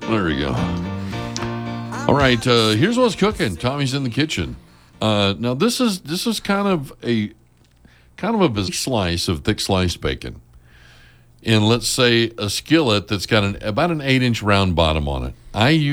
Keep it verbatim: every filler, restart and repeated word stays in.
There we go. All right, uh, here's what's cooking. Tommy's in the kitchen. Uh, now this is this is kind of a kind of a big slice of thick sliced bacon in, let's say, a skillet that's got an about an eight inch round bottom on it. I use